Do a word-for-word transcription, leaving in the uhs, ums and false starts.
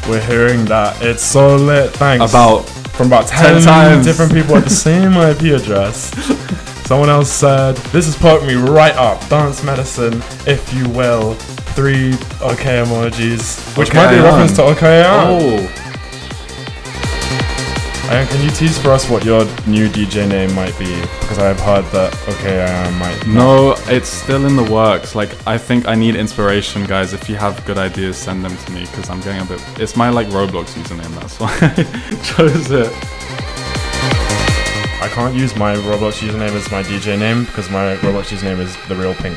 We're hearing that. It's so lit. Thanks. About From about ten, ten times. different people at the same I P address. Someone else said, this has poked me right up. Dance medicine, if you will. Three okay emojis. Which Okay, might be a Ayan. reference to okay. Oh. Ayan, can you tease for us what your new D J name might be? Because I've heard that okay Ayan might not. No, it's still in the works. Like, I think I need inspiration, guys. If you have good ideas, send them to me, because I'm getting a bit... It's my, like, Roblox username, that's why I chose it. I can't use my Roblox username as my D J name because my Roblox username is the real Pink